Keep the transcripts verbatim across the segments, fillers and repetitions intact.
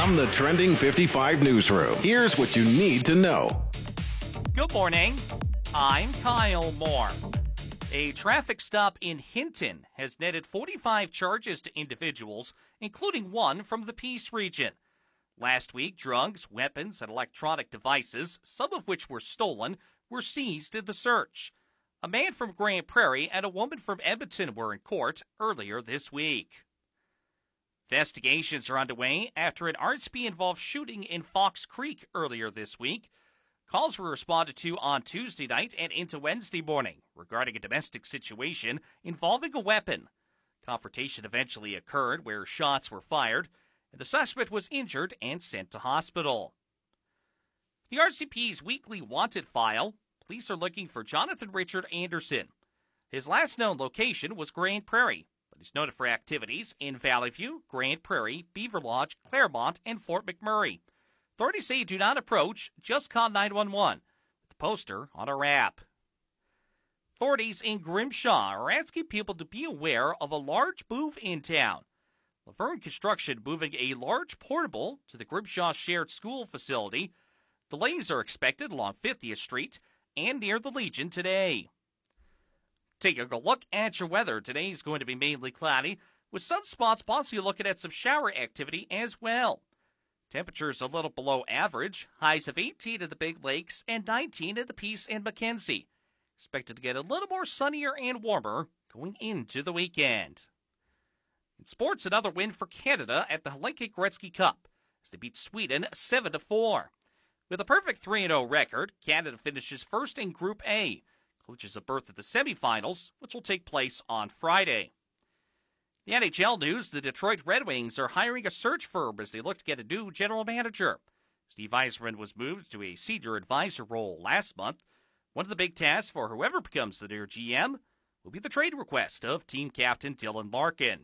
From the Trending fifty-five newsroom, here's what you need to know. Good morning. I'm Kyle Moore. A traffic stop in Hinton has netted forty-five charges to individuals, including one from the Peace region. Last week, drugs, weapons, and electronic devices, some of which were stolen, were seized in the search. A man from Grand Prairie and a woman from Edmonton were in court earlier this week. Investigations are underway after an R S P-involved shooting in Fox Creek earlier this week. Calls were responded to on Tuesday night and into Wednesday morning regarding a domestic situation involving a weapon. Confrontation eventually occurred where shots were fired, and the suspect was injured and sent to hospital. The R C P's weekly wanted file, police are looking for Jonathan Richard Anderson. His last known location was Grand Prairie, but he's noted for activities in Valley View, Grand Prairie, Beaver Lodge, Claremont, and Fort McMurray. Authorities say do not approach, just call nine one one, with the poster on our app. Authorities in Grimshaw are asking people to be aware of a large move in town. Laverne Construction moving a large portable to the Grimshaw Shared School facility. Delays are expected along fiftieth Street and near the Legion today. Taking a look at your weather, today is going to be mainly cloudy, with some spots possibly looking at some shower activity as well. Temperatures a little below average, highs of eighteen in the Big Lakes and nineteen in the Peace and Mackenzie. Expected to get a little more sunnier and warmer going into the weekend. In sports, another win for Canada at the Hlinka Gretzky Cup as they beat Sweden seven to four. With a perfect three and oh record, Canada finishes first in Group A, clinches a berth at the semifinals, which will take place on Friday. The N H L news, the Detroit Red Wings are hiring a search firm as they look to get a new general manager. Steve Yzerman was moved to a senior advisor role last month. One of the big tasks for whoever becomes the new G M will be the trade request of team captain Dylan Larkin.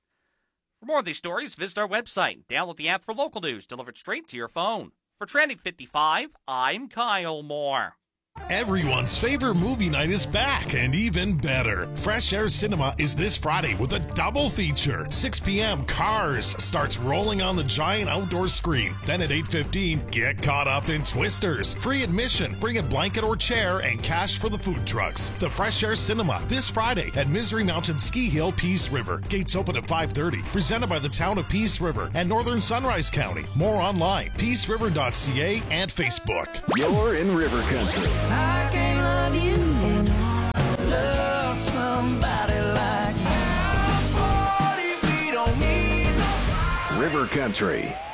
For more of these stories, visit our website. Download the app for local news delivered straight to your phone. For Trending fifty-five, I'm Kyle Moore. Everyone's favorite movie night is back, and even better. Fresh Air Cinema is this Friday with a double feature. six p.m., Cars starts rolling on the giant outdoor screen. Then at eight fifteen, get caught up in Twisters. Free admission, bring a blanket or chair, and cash for the food trucks. The Fresh Air Cinema this Friday at Misery Mountain Ski Hill, Peace River. Gates open at five thirty. Presented by the town of Peace River and Northern Sunrise County. More online, peace river dot c a and Facebook. You're in River Country. I can't love you anymore. Love somebody like me. We don't need nobody. River Country.